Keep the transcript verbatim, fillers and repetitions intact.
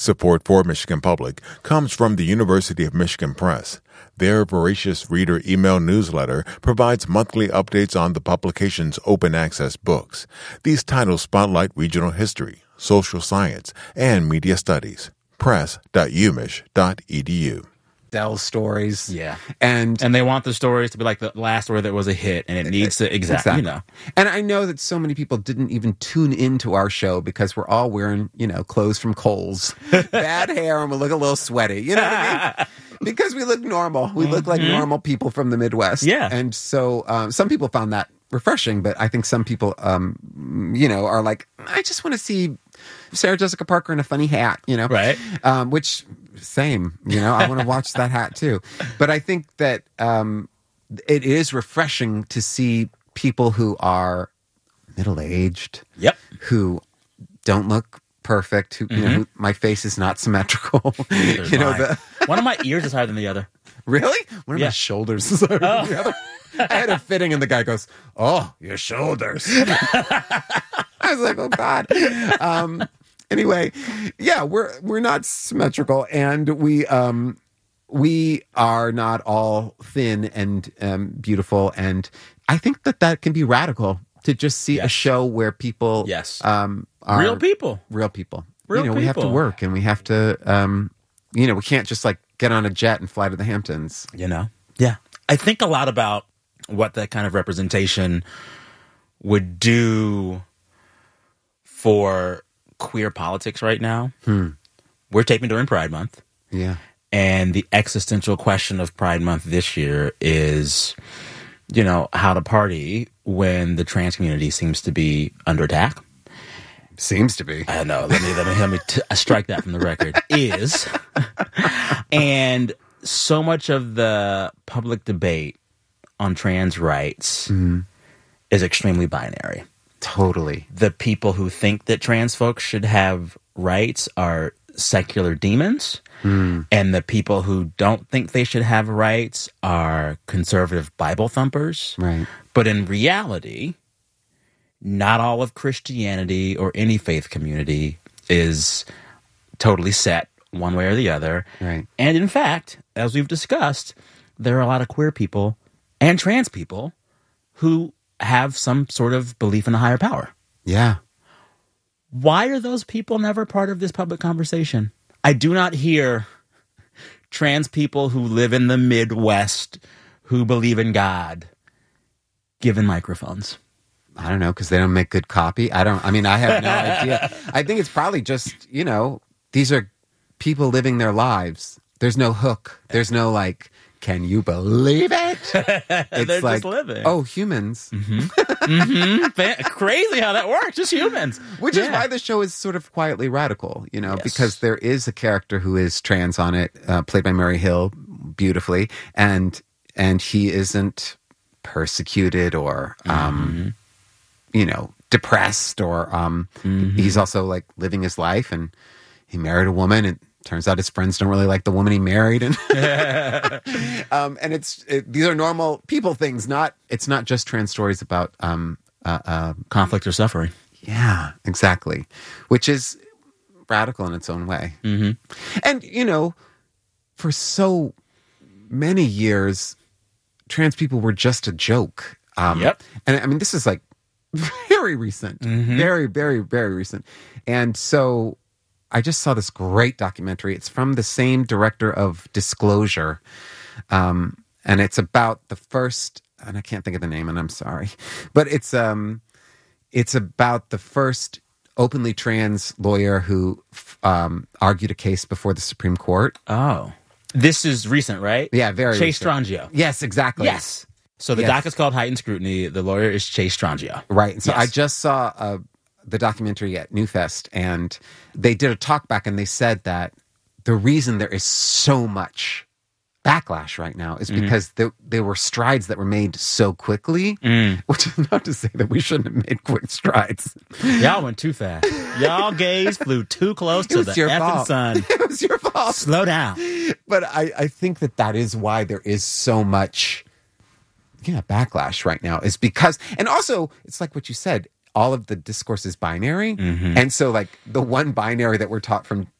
Support for Michigan Public comes from the University of Michigan Press. Their voracious reader email newsletter provides monthly updates on the publication's open access books. These titles spotlight regional history, social science, and media studies. press dot u mich dot e d u. Tell stories. Yeah. And and they want the stories to be like the last story that was a hit, and it needs to, exactly, exactly. you know. And I know that so many people didn't even tune into our show because we're all wearing, you know, clothes from Kohl's. Bad hair, and we look a little sweaty. You know what I mean? Because we look normal. We look like Mm-hmm. normal people from the Midwest. Yeah. And so um, some people found that refreshing, but I think some people, um, you know, are like, I just want to see Sarah Jessica Parker in a funny hat, you know? Right. Um, which, same, you know, I want to watch that hat too. But I think that um, it is refreshing to see people who are middle-aged, Yep. who don't look perfect, who, you know, who, my face is not symmetrical. you know, the, One of my ears is higher than the other. really? One of Yeah. my shoulders is higher than the other. I had a fitting and the guy goes, oh, your shoulders. I was like, oh, God. Um, anyway, yeah, we're we're not symmetrical, and we um, we are not all thin and um, beautiful, and I think that that can be radical to just see a Yes. show where people Yes. um, are Real people. real people. Real you know, we have to people. work, and we have to, um, you know, we can't just like get on a jet and fly to the Hamptons. You know? Yeah. I think a lot about what that kind of representation would do for queer politics right now. Hmm. We're taping during Pride Month. Yeah. And the existential question of Pride Month this year is, you know, how to party when the trans community seems to be under attack. Seems to be. I know. Let me let me let me t- strike that from the record. Is and so much of the public debate on trans rights is extremely binary. Totally. The people who think that trans folks should have rights are secular demons, and the people who don't think they should have rights are conservative Bible thumpers. Right. But in reality, not all of Christianity or any faith community is totally set one way or the other. Right. And in fact, as we've discussed, there are a lot of queer people and trans people who have some sort of belief in a higher power. Yeah. Why are those people never part of this public conversation? I do not hear trans people who live in the Midwest who believe in God given microphones. I don't know, because they don't make good copy. I don't, I mean, I have no idea. I think it's probably just, you know, these are people living their lives. There's no hook. There's no like, can you believe it? It's They're like, just living. oh, humans. Fa- Crazy how that works. Just humans. Which is Yeah. why the show is sort of quietly radical, you know, Yes. because there is a character who is trans on it, uh, played by Murray Hill beautifully, and and he isn't persecuted or, um, you know, depressed or um, he's also like living his life, and he married a woman, and turns out his friends don't really like the woman he married, and um, and it's it, these are normal people things. Not it's not just trans stories about um, uh, uh, Conflict or suffering. yeah, exactly, which is radical in its own way. Mm-hmm. And you know, for so many years, trans people were just a joke. Um, Yep. And I mean, this is like very recent, very, very, very recent. And so I just saw this great documentary. It's from the same director of Disclosure. Um, and it's about the first, and I can't think of the name, and I'm sorry, but it's, um, it's about the first openly trans lawyer who um, argued a case before the Supreme Court. Oh. This is recent, right? Yeah, very Chase recent. Strangio. Yes, exactly. Yes. So the Yes. doc is called Heightened Scrutiny. The lawyer is Chase Strangio. Right. So Yes. I just saw uh, the documentary at Newfest, and they did a talk back, and they said that the reason there is so much backlash right now is because there, there were strides that were made so quickly, which is not to say that we shouldn't have made quick strides. Y'all went too fast. Y'all gays flew too close to was the your effing fault. sun. It was your fault. Slow down. But I, I think that that is why there is so much yeah, backlash right now, is because, and also it's like what you said, all of the discourse is binary. And so like the one binary that we're taught from